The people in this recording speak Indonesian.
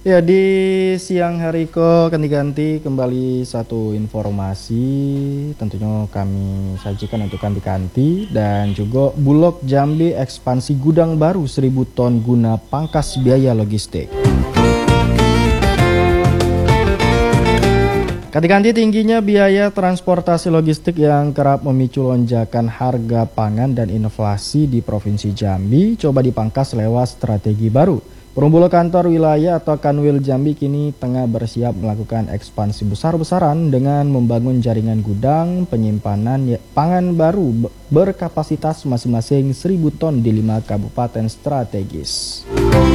Ya, di siang hari kok ganti-ganti kembali satu informasi tentunya kami sajikan untuk kanti-kanti dan juga Bulog Jambi ekspansi gudang baru 1.000 ton guna pangkas biaya logistik. Ganti-ganti tingginya biaya transportasi logistik yang kerap memicu lonjakan harga pangan dan inflasi di Provinsi Jambi coba dipangkas lewat strategi baru. Perumbulok kantor wilayah atau Kanwil Jambi kini tengah bersiap melakukan ekspansi besar-besaran dengan membangun jaringan gudang penyimpanan pangan baru berkapasitas masing-masing 1.000 ton di 5 kabupaten strategis.